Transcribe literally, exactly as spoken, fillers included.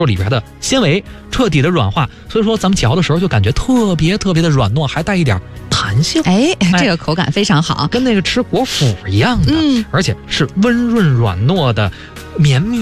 里边的纤维彻底的软化，所以说咱们嚼的时候就感觉特别特别的软糯，还带一点弹性。 哎，这个口感非常好， 跟那个吃果脯一样的， 嗯， 而且是温润软糯的绵密